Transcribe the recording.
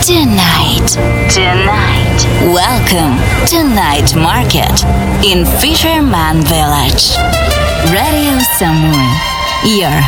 Tonight. Welcome to Night Market in Fisherman Village. Radio Samur, your